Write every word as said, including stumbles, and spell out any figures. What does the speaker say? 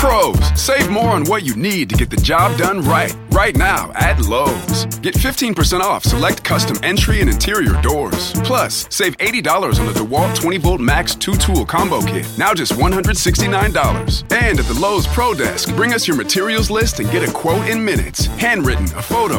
Pros, save more on what you need to get the job done right. Right now at Lowe's. Get fifteen percent off select custom entry and interior doors. Plus, save eighty dollars on the DeWalt twenty volt Max two tool combo kit. Now just one hundred sixty-nine dollars. And at the Lowe's Pro Desk, bring us your materials list and get a quote in minutes. Handwritten, a photo,